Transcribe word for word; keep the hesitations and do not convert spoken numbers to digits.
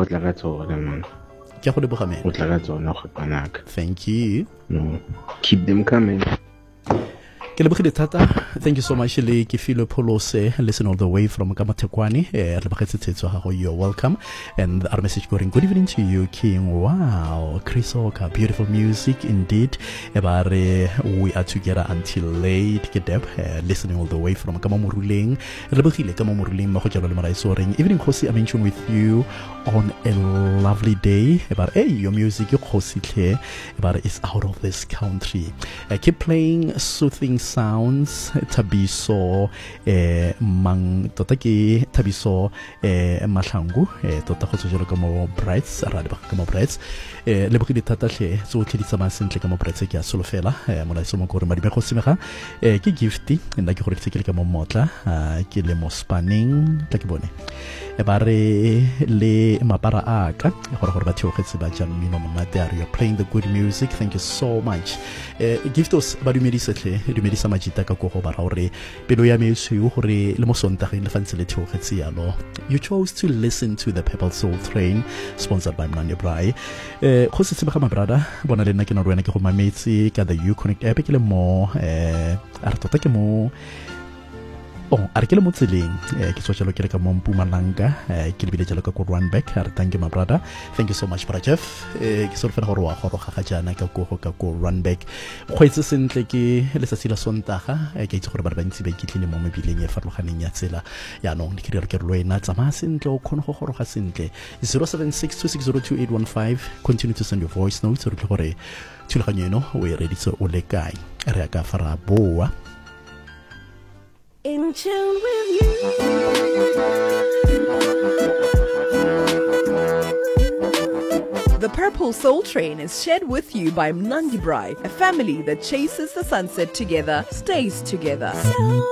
go tla ka tsone man. Ke go leboga man. Go tla ka tsone go panaka. Thank you. No. Keep them coming. Thank you so much, Le Kifilo Polose. Listen all the way from Kamatekwani. You're welcome. And our message going, good evening to you, King. Wow, Chris Oka, beautiful music indeed. We are together until late. Listening all the way from Kamamuruling. Evening, Kosi, I mentioned with you on a lovely day. Hey, your music, your Kosi, is out of this country. Keep playing soothing sounds. Tabiso eh, mang tota ke tabiso eh, mahlangu eh, tota go tsojelo ka mo brights ra ba ka mo brights eh, le bogile thata hle tso tlheditsa ma sentle ka mo brights ke a solofela eh, mo la somo go re madime go semega eh, ke gifty nna ke gore tsekele ka mo motla ke le mo spanning tla ke bone e ba re le mapara a ka gore gore ba theogetse ba jang mino monate are you playing the good music. Thank you so much. eh, giftos ba dumedisa tle dumedisa majita ka go ba gore pelo ya metso gore le mo sontageng le fantse le theogetse yalo. You chose to listen to the Purple Soul Train sponsored by Mnandi Braai. eh go se tsebega mabrada bona le nna ke no rwena ke go mametse ka the U Connect app ke le mo eh a re tota ke mo Oh, are ke le mo tseleng ke tswa jalo ke le ka mo Mpumalanga ke le bile jalo ka go run back are thank you my brother. Thank you so much brother Jeff. eh ke solofela gore wa go ga jana ka go ka go run back go itse sentle ke le sa sila sontaga ke itse gore ba bantsi ba ikitlile mo mebileng e farologaneng ya tsela ya no ke re ke re loena tsama sentle o khone go goroga sentle. Zero seven six two six zero two eight one five. Continue to send your voice notes re gore thulaganyo eno o e reditse o le kae re ka fara boa in tune with you. The Purple Soul Train is shared with you by Mnandi Braai, a family that chases the sunset together, stays together. So